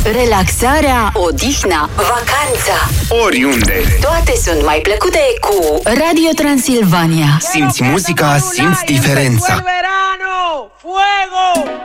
Relaxarea, odihna, vacanța, oriunde. toate sunt mai plăcute cu Radio Transilvania. Simți muzica, simți diferența. Verano, fuego!